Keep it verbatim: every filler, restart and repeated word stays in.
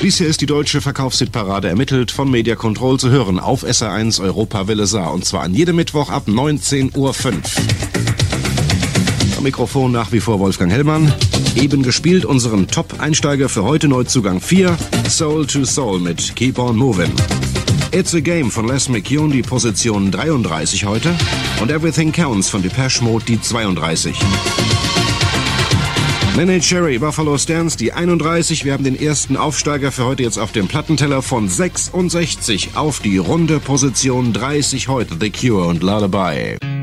Dies hier ist die deutsche Verkaufshitparade, ermittelt von Media Control, zu hören auf S R eins Europa Welle Saar, und zwar an jedem Mittwoch ab neunzehn Uhr fünf. Am Mikrofon nach wie vor Wolfgang Hellmann. Eben gespielt unseren Top-Einsteiger für heute, Neuzugang vier, Soul to Soul mit Keep on Movin'. It's a Game von Les McKeown, die Position dreiunddreißig heute, und Everything Counts von Depeche Mode, die zweiunddreißig. Neneh Cherry, Buffalo Stance, die einunddreißig. Wir haben den ersten Aufsteiger für heute jetzt auf dem Plattenteller von sechsundsechzig auf die runde Position dreißig heute. The Cure und Lullaby.